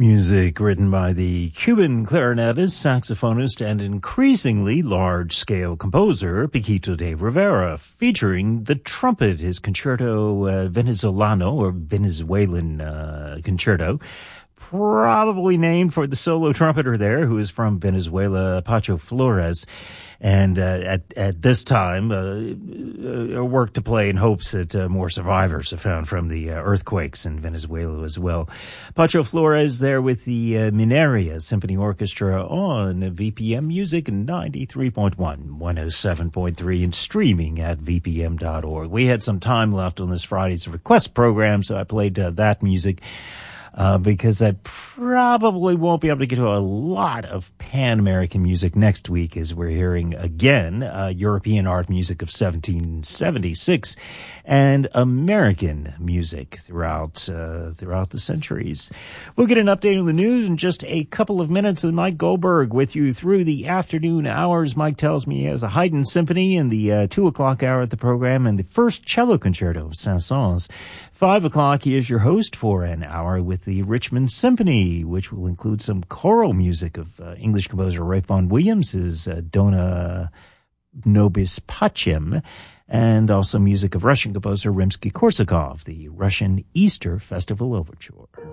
Music written by the Cuban clarinetist, saxophonist, and increasingly large-scale composer Paquito de Rivera, featuring the trumpet, his concerto venezolano or Venezuelan concerto, probably named for the solo trumpeter there, who is from Venezuela, Pacho Flores. And at this time, worked to play in hopes that more survivors are found from the earthquakes in Venezuela as well. Pacho Flores there with the Mineria Symphony Orchestra on VPM Music 93.1, 107.3, and streaming at vpm.org. We had some time left on this Friday's request program, so I played that music. Because I probably won't be able to get to a lot of Pan-American music next week, as we're hearing again European art music of 1776 and American music throughout the centuries. We'll get an update on the news in just a couple of minutes. And Mike Goldberg with you through the afternoon hours. Mike tells me he has a Haydn Symphony in the 2 o'clock hour of the program and the first cello concerto of Saint-Saëns. 5 o'clock, he is your host for an hour with the Richmond Symphony, which will include some choral music of English composer Ralph Vaughan Williams' Dona Nobis Pacem, and also music of Russian composer Rimsky-Korsakov, the Russian Easter Festival Overture.